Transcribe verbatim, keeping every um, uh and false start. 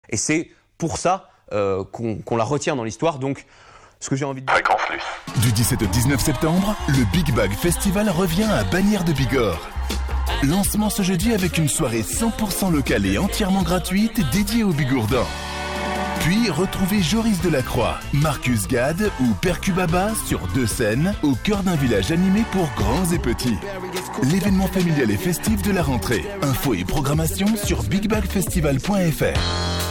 Et c'est pour ça euh, qu'on, qu'on la retient dans l'histoire. Donc, ce que j'ai envie de dire... Fréquence Plus. Du dix-sept au dix-neuf septembre, le Big Bag Festival revient à Bagnères de Bigorre. Lancement ce jeudi avec une soirée cent pour cent locale et entièrement gratuite dédiée aux Bigourdans. Puis retrouvez Joris Delacroix, Marcus Gade ou Percubaba sur deux scènes au cœur d'un village animé pour grands et petits. L'événement familial et festif de la rentrée. Infos et programmation sur big bag festival point f r.